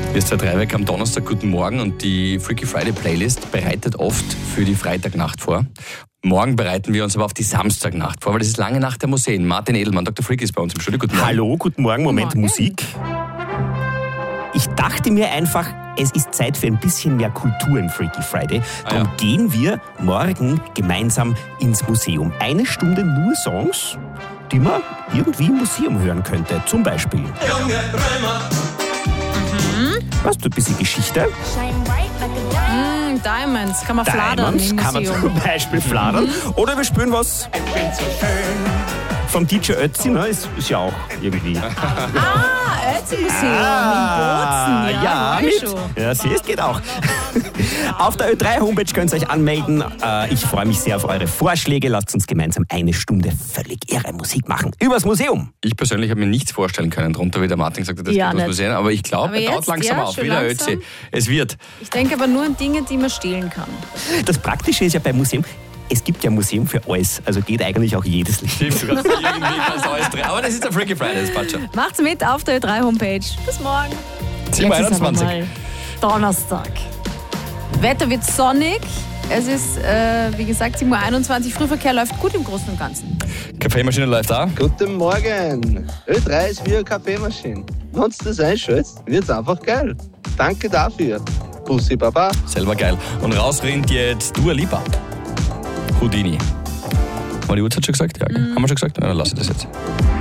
Wir ist seit 3 Wochen am Donnerstag, guten Morgen, und die Freaky Friday Playlist bereitet oft für die Freitagnacht vor. Morgen bereiten wir uns aber auf die Samstagnacht vor, weil das ist lange Nacht der Museen. Martin Edelmann, Dr. Freak ist bei uns im Studio. Guten Morgen. Hallo, guten Morgen, Moment, Musik. Ich dachte mir einfach, es ist Zeit für ein bisschen mehr Kultur im Freaky Friday. Darum gehen wir morgen gemeinsam ins Museum. 1 Stunde nur Songs, die man irgendwie im Museum hören könnte. Zum Beispiel. Junge Römer. Weißt du, ein bisschen Geschichte? Diamonds, kann man fladern im Kann man Museum. zum Beispiel fladern. Oder wir spielen was vom DJ Ötzi, ne? Ist ja auch irgendwie. Ötzi-Museum in Bozen. Ja, ja, siehst, geht auch. Auf der Ö3-Homepage könnt ihr euch anmelden. Ich freue mich sehr auf eure Vorschläge. Lasst uns gemeinsam 1 Stunde völlig irre Musik machen. Übers Museum. Ich persönlich habe mir nichts vorstellen können drunter, wie der Martin gesagt hat, das geht was Museum. Aber ich glaube, er dauert langsam auf. Wieder Ötzi. Es wird. Ich denke aber nur an Dinge, die man stehlen kann. Das Praktische ist ja beim Museum, es gibt ja ein Museum für alles. Also geht eigentlich auch jedes Lied. Irgendwie kannst du alles drin. Aber das ist der Freaky Friday, das passt schon. Macht's mit auf der Ö3-Homepage. Bis morgen. 7:21. Donnerstag. Wetter wird sonnig. Es ist, wie gesagt, 7:21 Uhr. Frühverkehr läuft gut im Großen und Ganzen. Kaffeemaschine läuft auch. Guten Morgen. Ö3 ist wie eine Kaffeemaschine. Wenn du das einschaltest, wird's einfach geil. Danke dafür. Bussi Baba. Selber geil. Und raus rinnt jetzt Dua Lipa. Houdini. Haben wir die Uhrzeit schon gesagt? Ja, Haben wir schon gesagt? Ja, dann lass ich das jetzt.